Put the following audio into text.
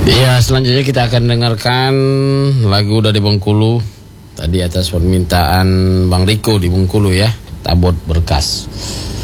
Ya, selanjutnya kita akan dengarkan lagu dari Bengkulu. Tadi atas permintaan Bang Riko di Bengkulu ya, Tabot Berkas.